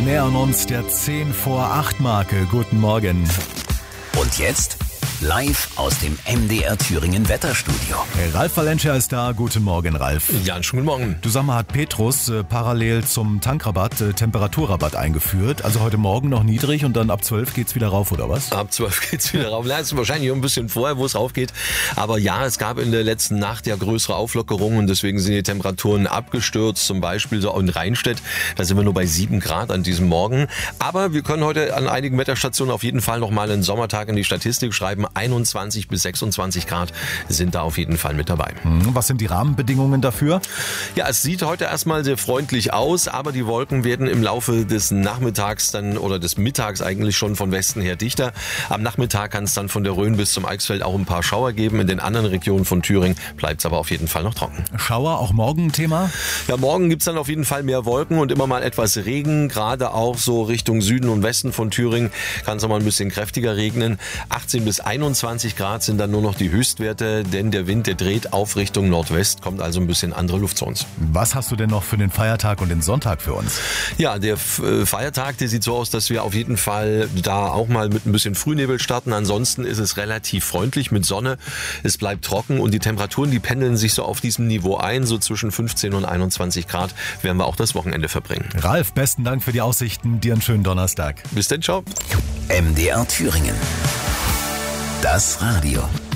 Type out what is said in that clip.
nähern uns der 10 vor 8 Marke. Guten Morgen. Und jetzt live aus dem MDR Thüringen Wetterstudio. Ralf Valencia ist da. Guten Morgen, Ralf. Ja, einen schönen guten Morgen. Du, sag mal, hat Petrus parallel zum Tankrabatt Temperaturrabatt eingeführt? Also heute Morgen noch niedrig und dann ab 12 geht's wieder rauf, oder was? Ab 12 geht's wieder rauf. Ja, ist wahrscheinlich ein bisschen vorher, wo es raufgeht. Aber ja, es gab in der letzten Nacht ja größere Auflockerungen und deswegen sind die Temperaturen abgestürzt. Zum Beispiel so in Rheinstedt, da sind wir nur bei 7 Grad an diesem Morgen. Aber wir können heute an einigen Wetterstationen auf jeden Fall nochmal einen Sommertag in die Statistik schreiben. 21 bis 26 Grad sind da auf jeden Fall mit dabei. Was sind die Rahmenbedingungen dafür? Ja, es sieht heute erstmal sehr freundlich aus, aber die Wolken werden im Laufe des Nachmittags dann oder des Mittags eigentlich schon von Westen her dichter. Am Nachmittag kann es dann von der Rhön bis zum Eichsfeld auch ein paar Schauer geben. In den anderen Regionen von Thüringen bleibt es aber auf jeden Fall noch trocken. Schauer auch morgen ein Thema? Ja, morgen gibt es dann auf jeden Fall mehr Wolken und immer mal etwas Regen. Gerade auch so Richtung Süden und Westen von Thüringen kann es noch mal ein bisschen kräftiger regnen. 18 bis 21 Grad sind dann nur noch die Höchstwerte, denn der Wind, der dreht auf Richtung Nordwest, kommt also ein bisschen andere Luft zu uns. Was hast du denn noch für den Feiertag und den Sonntag für uns? Ja, der Feiertag, der sieht so aus, dass wir auf jeden Fall da auch mal mit ein bisschen Frühnebel starten. Ansonsten ist es relativ freundlich mit Sonne. Es bleibt trocken und die Temperaturen, die pendeln sich so auf diesem Niveau ein. So zwischen 15 und 21 Grad werden wir auch das Wochenende verbringen. Ralf, besten Dank für die Aussichten. Dir einen schönen Donnerstag. Bis dann, ciao. MDR Thüringen. Das Radio.